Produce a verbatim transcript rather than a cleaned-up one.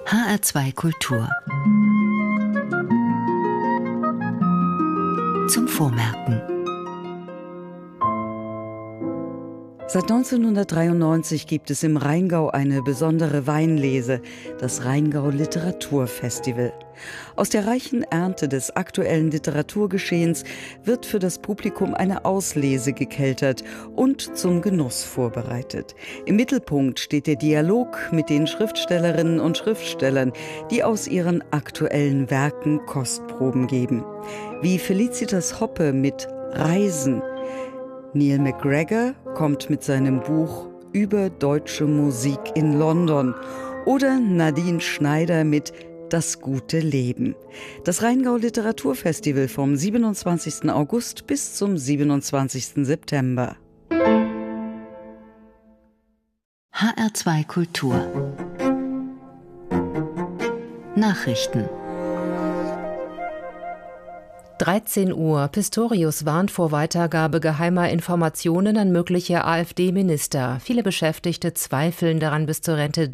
H R zwei Kultur. Zum Vormerken. Seit neunzehnhundertdreiundneunzig gibt es im Rheingau eine besondere Weinlese, das Rheingau Literaturfestival. Aus der reichen Ernte des aktuellen Literaturgeschehens wird für das Publikum eine Auslese gekeltert und zum Genuss vorbereitet. Im Mittelpunkt steht der Dialog mit den Schriftstellerinnen und Schriftstellern, die aus ihren aktuellen Werken Kostproben geben. Wie Felicitas Hoppe mit Reisen. Neil MacGregor kommt mit seinem Buch über deutsche Musik in London oder Nadine Schneider mit Das gute Leben. Das Rheingau Literaturfestival vom siebenundzwanzigsten August bis zum siebenundzwanzigsten September. H R zwei Kultur. Nachrichten. dreizehn Uhr. Pistorius warnt vor Weitergabe geheimer Informationen an mögliche AfD-Minister. Viele Beschäftigte zweifeln daran, bis zur Rente